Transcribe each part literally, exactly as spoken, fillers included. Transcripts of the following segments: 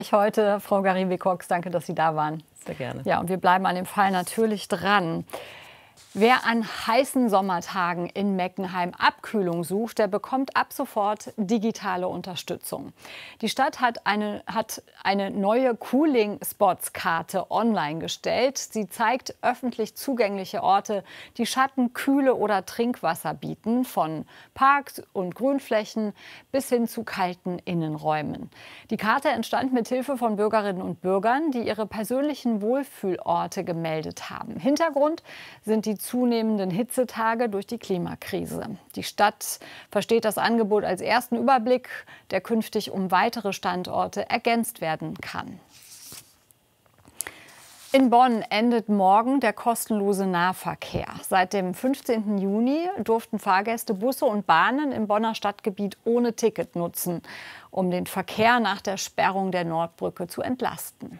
Heute, Frau Garibay-Cox, danke, dass Sie da waren. Sehr gerne. Ja, und wir bleiben an dem Fall natürlich dran. Wer an heißen Sommertagen in Meckenheim Abkühlung sucht, der bekommt ab sofort digitale Unterstützung. Die Stadt hat eine, hat eine neue Cooling-Spots-Karte online gestellt. Sie zeigt öffentlich zugängliche Orte, die Schatten, Kühle oder Trinkwasser bieten, von Parks und Grünflächen bis hin zu kalten Innenräumen. Die Karte entstand mit Hilfe von Bürgerinnen und Bürgern, die ihre persönlichen Wohlfühlorte gemeldet haben. Hintergrund sind die zunehmenden Hitzetage durch die Klimakrise. Die Stadt versteht das Angebot als ersten Überblick, der künftig um weitere Standorte ergänzt werden kann. In Bonn endet morgen der kostenlose Nahverkehr. Seit dem fünfzehnten Juni durften Fahrgäste Busse und Bahnen im Bonner Stadtgebiet ohne Ticket nutzen, um den Verkehr nach der Sperrung der Nordbrücke zu entlasten.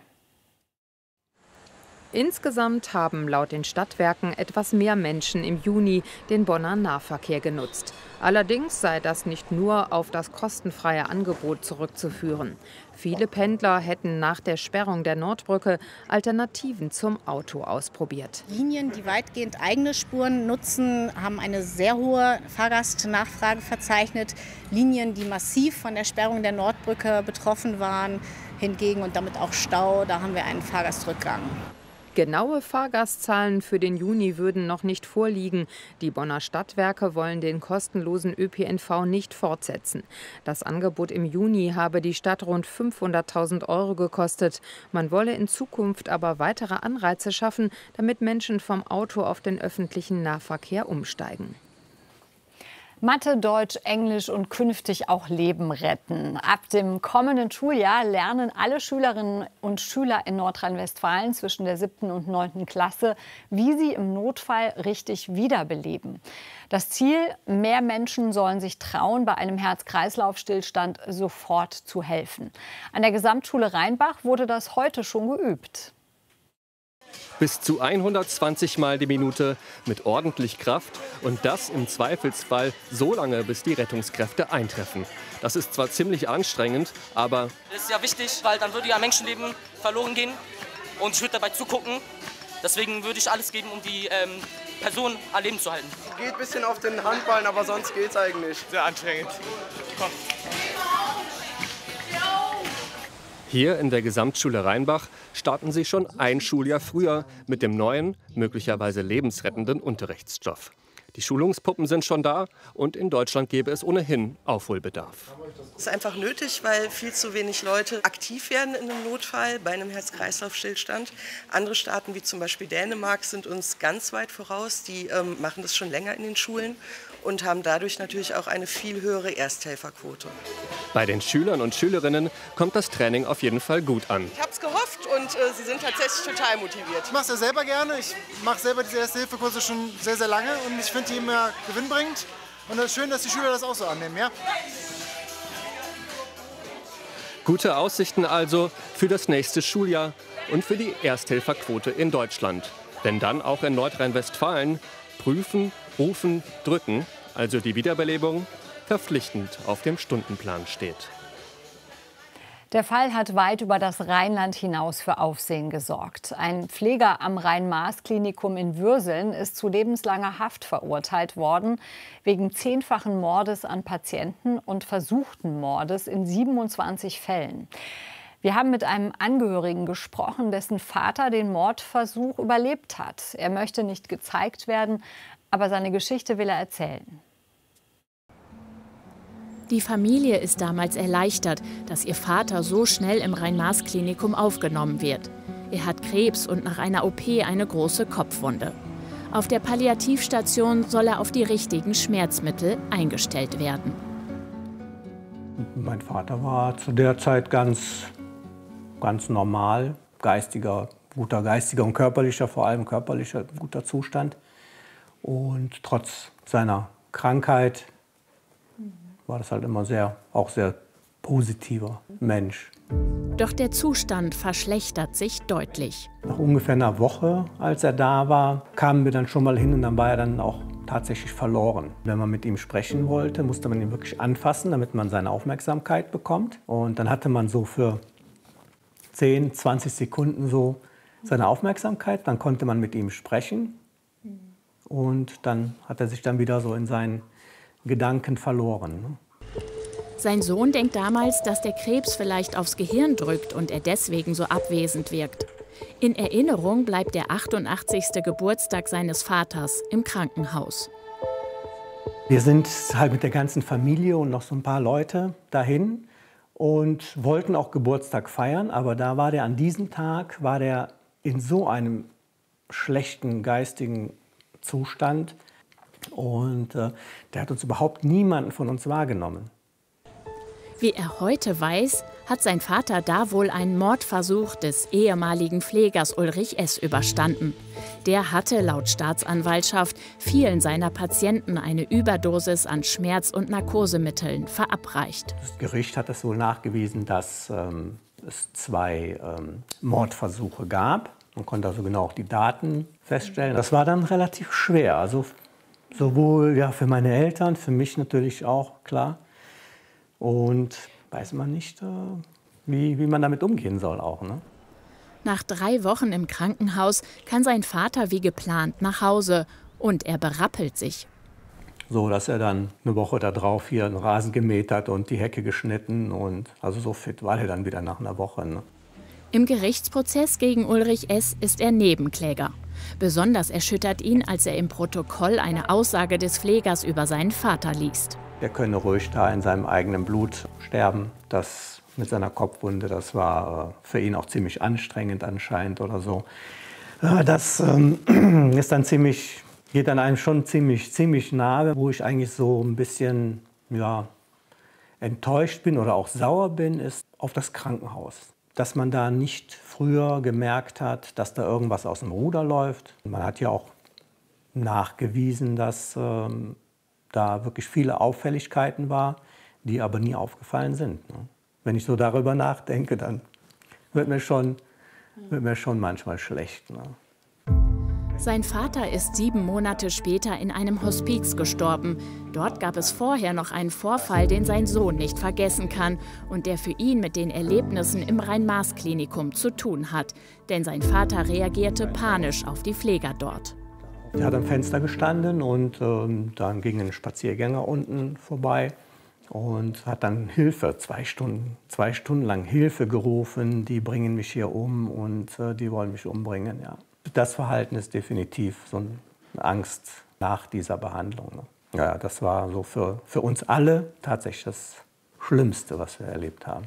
Insgesamt haben laut den Stadtwerken etwas mehr Menschen im Juni den Bonner Nahverkehr genutzt. Allerdings sei das nicht nur auf das kostenfreie Angebot zurückzuführen. Viele Pendler hätten nach der Sperrung der Nordbrücke Alternativen zum Auto ausprobiert. Linien, die weitgehend eigene Spuren nutzen, haben eine sehr hohe Fahrgastnachfrage verzeichnet. Linien, die massiv von der Sperrung der Nordbrücke betroffen waren, hingegen und damit auch Stau, da haben wir einen Fahrgastrückgang. Genaue Fahrgastzahlen für den Juni würden noch nicht vorliegen. Die Bonner Stadtwerke wollen den kostenlosen Ö P N V nicht fortsetzen. Das Angebot im Juni habe die Stadt rund fünfhunderttausend Euro gekostet. Man wolle in Zukunft aber weitere Anreize schaffen, damit Menschen vom Auto auf den öffentlichen Nahverkehr umsteigen. Mathe, Deutsch, Englisch und künftig auch Leben retten. Ab dem kommenden Schuljahr lernen alle Schülerinnen und Schüler in Nordrhein-Westfalen zwischen der siebten und neunten Klasse, wie sie im Notfall richtig wiederbeleben. Das Ziel: mehr Menschen sollen sich trauen, bei einem Herz-Kreislauf-Stillstand sofort zu helfen. An der Gesamtschule Rheinbach wurde das heute schon geübt. Bis zu hundertzwanzig Mal die Minute mit ordentlich Kraft und das im Zweifelsfall so lange, bis die Rettungskräfte eintreffen. Das ist zwar ziemlich anstrengend, aber das ist ja wichtig, weil dann würde ja Menschenleben verloren gehen und ich würde dabei zugucken. Deswegen würde ich alles geben, um die ähm, Person am Leben zu halten. Geht ein bisschen auf den Handballen, aber sonst geht's eigentlich. Sehr anstrengend. Komm. hier in der Gesamtschule Rheinbach starten sie schon ein Schuljahr früher mit dem neuen, möglicherweise lebensrettenden Unterrichtsstoff. Die Schulungspuppen sind schon da und in Deutschland gäbe es ohnehin Aufholbedarf. Es ist einfach nötig, weil viel zu wenig Leute aktiv werden in einem Notfall bei einem Herz-Kreislauf-Stillstand. Andere Staaten wie zum Beispiel Dänemark sind uns ganz weit voraus. Die ähm, machen das schon länger in den Schulen und haben dadurch natürlich auch eine viel höhere Ersthelferquote. Bei den Schülern und Schülerinnen kommt das Training auf jeden Fall gut an. Ich habe es gehofft und äh, sie sind tatsächlich total motiviert. Ich mache es ja selber gerne. Ich mache selber diese Erste-Hilfe-Kurse schon sehr, sehr lange und ich finde die immer gewinnbringend. Und es ist schön, dass die Schüler das auch so annehmen. Ja? Gute Aussichten also für das nächste Schuljahr und für die Ersthelferquote in Deutschland. Denn dann auch in Nordrhein-Westfalen prüfen, rufen, drücken, also die Wiederbelebung, verpflichtend auf dem Stundenplan steht. Der Fall hat weit über das Rheinland hinaus für Aufsehen gesorgt. Ein Pfleger am Rhein-Maas-Klinikum in Würseln ist zu lebenslanger Haft verurteilt worden, wegen zehnfachen Mordes an Patienten und versuchten Mordes in siebenundzwanzig Fällen. Wir haben mit einem Angehörigen gesprochen, dessen Vater den Mordversuch überlebt hat. Er möchte nicht gezeigt werden, aber seine Geschichte will er erzählen. Die Familie ist damals erleichtert, dass ihr Vater so schnell im Rhein-Maas-Klinikum aufgenommen wird. Er hat Krebs und nach einer O P eine große Kopfwunde. Auf der Palliativstation soll er auf die richtigen Schmerzmittel eingestellt werden. Mein Vater war zu der Zeit ganz, ganz normal, geistiger, guter geistiger und körperlicher, vor allem körperlicher guter Zustand. Und trotz seiner Krankheit war das halt immer sehr, auch sehr positiver Mensch. Doch der Zustand verschlechtert sich deutlich. Nach ungefähr einer Woche, als er da war, kamen wir dann schon mal hin und dann war er dann auch tatsächlich verloren. Wenn man mit ihm sprechen wollte, musste man ihn wirklich anfassen, damit man seine Aufmerksamkeit bekommt. Und dann hatte man so für zehn, zwanzig Sekunden so seine Aufmerksamkeit. Dann konnte man mit ihm sprechen. Und dann hat er sich dann wieder so in seinen Gedanken verloren. Sein Sohn denkt damals, dass der Krebs vielleicht aufs Gehirn drückt und er deswegen so abwesend wirkt. In Erinnerung bleibt der achtundachtzigste Geburtstag seines Vaters im Krankenhaus. Wir sind halt mit der ganzen Familie und noch so ein paar Leute dahin und wollten auch Geburtstag feiern, aber da war der an diesem Tag war der in so einem schlechten geistigen Zustand und äh, der hat uns überhaupt niemanden von uns wahrgenommen. Wie er heute weiß, hat sein Vater da wohl einen Mordversuch des ehemaligen Pflegers Ulrich S. überstanden. Der hatte laut Staatsanwaltschaft vielen seiner Patienten eine Überdosis an Schmerz- und Narkosemitteln verabreicht. Das Gericht hat es wohl nachgewiesen, dass ähm, es zwei ähm, Mordversuche gab. Man konnte also genau auch die Daten feststellen. Das war dann relativ schwer, also sowohl ja, für meine Eltern, für mich natürlich auch, klar. Und weiß man nicht, wie, wie man damit umgehen soll auch, ne? Nach drei Wochen im Krankenhaus kann sein Vater wie geplant nach Hause und er berappelt sich. So, dass er dann eine Woche darauf hier einen Rasen gemäht hat und die Hecke geschnitten und also so fit war er dann wieder nach einer Woche, ne? Im Gerichtsprozess gegen Ulrich S. ist er Nebenkläger. Besonders erschüttert ihn, als er im Protokoll eine Aussage des Pflegers über seinen Vater liest. Er könne ruhig da in seinem eigenen Blut sterben. Das mit seiner Kopfwunde, das war für ihn auch ziemlich anstrengend anscheinend oder so. Das ähm, ist dann ziemlich, geht dann einem schon ziemlich, ziemlich nahe, wo ich eigentlich so ein bisschen ja, enttäuscht bin oder auch sauer bin, ist auf das Krankenhaus. Dass man da nicht früher gemerkt hat, dass da irgendwas aus dem Ruder läuft. Man hat ja auch nachgewiesen, dass ähm, da wirklich viele Auffälligkeiten war, die aber nie aufgefallen sind. Ne? Wenn ich so darüber nachdenke, dann wird mir schon, wird mir schon manchmal schlecht. Ne? Sein Vater ist sieben Monate später in einem Hospiz gestorben. Dort gab es vorher noch einen Vorfall, den sein Sohn nicht vergessen kann und der für ihn mit den Erlebnissen im Rhein-Maas-Klinikum zu tun hat. Denn sein Vater reagierte panisch auf die Pfleger dort. Er hat am Fenster gestanden und ähm, dann ging ein Spaziergänger unten vorbei und hat dann Hilfe, zwei Stunden, zwei Stunden lang Hilfe gerufen, die bringen mich hier um und äh, die wollen mich umbringen. Ja. Das Verhalten ist definitiv so eine Angst nach dieser Behandlung. Ne? Ja, das war so für, für uns alle tatsächlich das Schlimmste, was wir erlebt haben.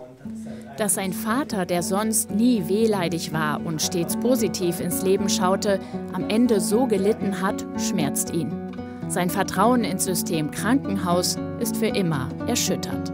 Dass sein Vater, der sonst nie wehleidig war und stets positiv ins Leben schaute, am Ende so gelitten hat, schmerzt ihn. Sein Vertrauen ins System Krankenhaus ist für immer erschüttert.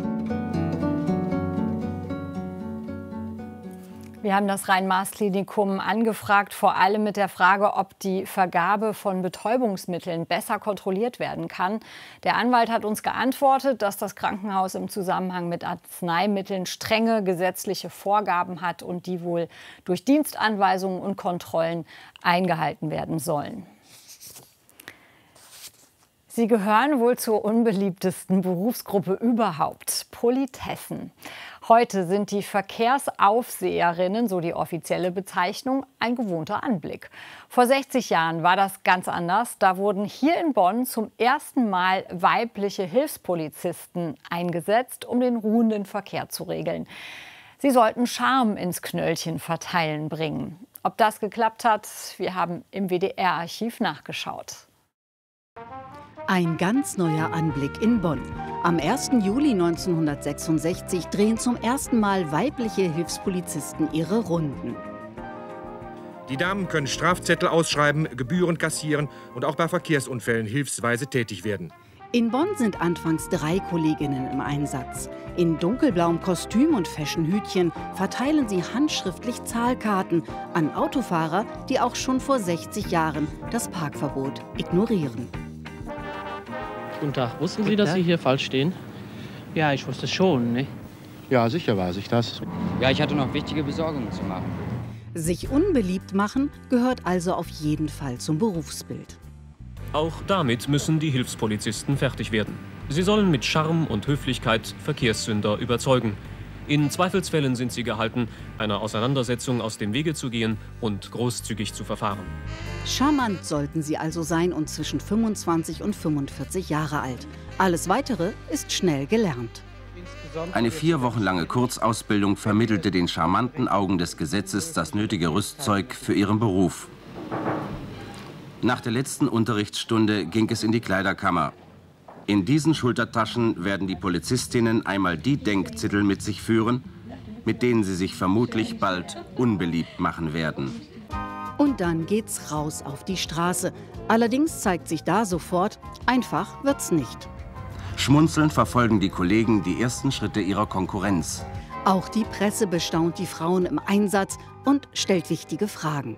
Wir haben das Rhein-Maas-Klinikum angefragt, vor allem mit der Frage, ob die Vergabe von Betäubungsmitteln besser kontrolliert werden kann. Der Anwalt hat uns geantwortet, dass das Krankenhaus im Zusammenhang mit Arzneimitteln strenge gesetzliche Vorgaben hat und die wohl durch Dienstanweisungen und Kontrollen eingehalten werden sollen. Sie gehören wohl zur unbeliebtesten Berufsgruppe überhaupt, Politessen. Heute sind die Verkehrsaufseherinnen, so die offizielle Bezeichnung, ein gewohnter Anblick. Vor sechzig Jahren war das ganz anders. Da wurden hier in Bonn zum ersten Mal weibliche Hilfspolizisten eingesetzt, um den ruhenden Verkehr zu regeln. Sie sollten Charme ins Knöllchen verteilen bringen. Ob das geklappt hat, wir haben im W D R-Archiv nachgeschaut. Ein ganz neuer Anblick in Bonn. Am ersten Juli neunzehnhundertsechsundsechzig drehen zum ersten Mal weibliche Hilfspolizisten ihre Runden. Die Damen können Strafzettel ausschreiben, Gebühren kassieren und auch bei Verkehrsunfällen hilfsweise tätig werden. In Bonn sind anfangs drei Kolleginnen im Einsatz. In dunkelblauem Kostüm und Fashionhütchen verteilen sie handschriftlich Zahlkarten an Autofahrer, die auch schon vor sechzig Jahren das Parkverbot ignorieren. Guten Tag. Wussten Sie, dass Sie hier falsch stehen? Ja, ich wusste es schon, ne? Ja, sicher weiß ich das. Ja, ich hatte noch wichtige Besorgungen zu machen. Sich unbeliebt machen gehört also auf jeden Fall zum Berufsbild. Auch damit müssen die Hilfspolizisten fertig werden. Sie sollen mit Charme und Höflichkeit Verkehrssünder überzeugen. In Zweifelsfällen sind sie gehalten, einer Auseinandersetzung aus dem Wege zu gehen und großzügig zu verfahren. Charmant sollten sie also sein und zwischen fünfundzwanzig und fünfundvierzig Jahre alt. Alles Weitere ist schnell gelernt. Eine vier Wochen lange Kurzausbildung vermittelte den charmanten Augen des Gesetzes das nötige Rüstzeug für ihren Beruf. Nach der letzten Unterrichtsstunde ging es in die Kleiderkammer. In diesen Schultertaschen werden die Polizistinnen einmal die Denkzettel mit sich führen, mit denen sie sich vermutlich bald unbeliebt machen werden. Und dann geht's raus auf die Straße. Allerdings zeigt sich da sofort, einfach wird's nicht. Schmunzelnd verfolgen die Kollegen die ersten Schritte ihrer Konkurrenz. Auch die Presse bestaunt die Frauen im Einsatz und stellt wichtige Fragen.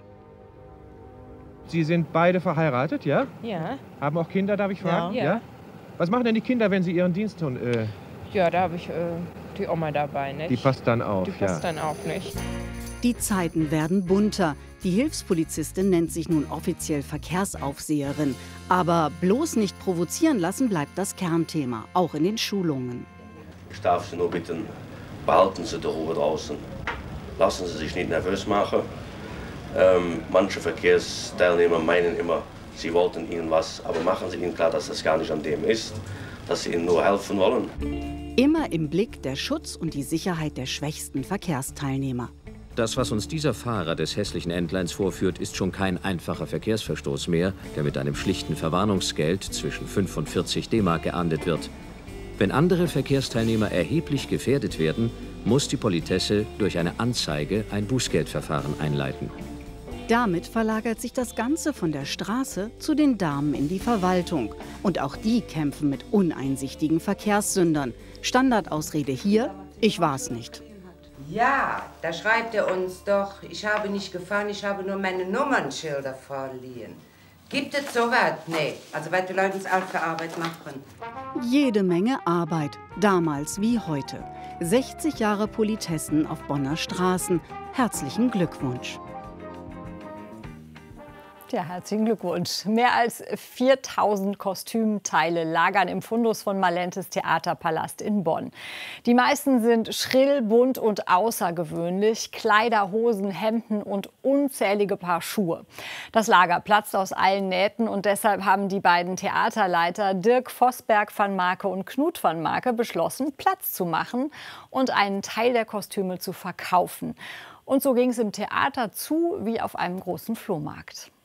Sie sind beide verheiratet, ja? Ja. Haben auch Kinder, darf ich fragen? Ja. Ja. Was machen denn die Kinder, wenn sie ihren Dienst tun? Äh, ja, da habe ich äh, die Oma dabei, nicht? Die passt dann auf, Die passt ja. dann auch nicht. Die Zeiten werden bunter. Die Hilfspolizistin nennt sich nun offiziell Verkehrsaufseherin. Aber bloß nicht provozieren lassen bleibt das Kernthema, auch in den Schulungen. Ich darf Sie nur bitten, behalten Sie die Ruhe draußen. Lassen Sie sich nicht nervös machen. Ähm, manche Verkehrsteilnehmer meinen immer, sie wollten Ihnen was, aber machen Sie ihnen klar, dass das gar nicht an dem ist, dass Sie ihnen nur helfen wollen. Immer im Blick der Schutz und die Sicherheit der schwächsten Verkehrsteilnehmer. Das, was uns dieser Fahrer des hässlichen Entleins vorführt, ist schon kein einfacher Verkehrsverstoß mehr, der mit einem schlichten Verwarnungsgeld zwischen fünf und vierzig D-Mark geahndet wird. Wenn andere Verkehrsteilnehmer erheblich gefährdet werden, muss die Politesse durch eine Anzeige ein Bußgeldverfahren einleiten. Damit verlagert sich das Ganze von der Straße zu den Damen in die Verwaltung. Und auch die kämpfen mit uneinsichtigen Verkehrssündern. Standardausrede hier, ich war's nicht. Ja, da schreibt er uns doch, ich habe nicht gefahren, ich habe nur meine Nummernschilder verliehen. Gibt es sowas? Nee, also weil die Leute uns auch für Arbeit machen. Jede Menge Arbeit, damals wie heute. sechzig Jahre Politessen auf Bonner Straßen. Herzlichen Glückwunsch. Ja, herzlichen Glückwunsch. Mehr als viertausend Kostümteile lagern im Fundus von Malentes Theaterpalast in Bonn. Die meisten sind schrill, bunt und außergewöhnlich. Kleider, Hosen, Hemden und unzählige Paar Schuhe. Das Lager platzt aus allen Nähten und deshalb haben die beiden Theaterleiter Dirk Vosberg van Marke und Knut van Marke beschlossen, Platz zu machen und einen Teil der Kostüme zu verkaufen. Und so ging es im Theater zu wie auf einem großen Flohmarkt.